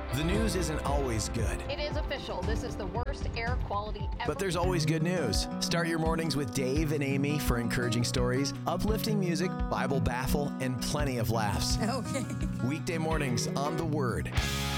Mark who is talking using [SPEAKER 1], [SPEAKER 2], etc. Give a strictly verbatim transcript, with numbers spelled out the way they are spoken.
[SPEAKER 1] The news isn't always good,
[SPEAKER 2] It is official. This is the worst air quality ever.
[SPEAKER 1] but there's always good news. Start your mornings with Dave and Amy for encouraging stories, uplifting music, Bible baffle, and plenty of laughs.
[SPEAKER 3] Okay.
[SPEAKER 1] Weekday mornings on The Word.